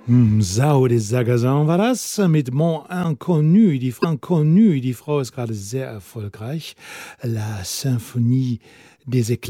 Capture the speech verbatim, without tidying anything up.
Hm, Sao des Sagazan war das mit Mon Inconnu. Die Frau Inconnu, die Frau ist gerade sehr erfolgreich. La Symphonie des Éclats.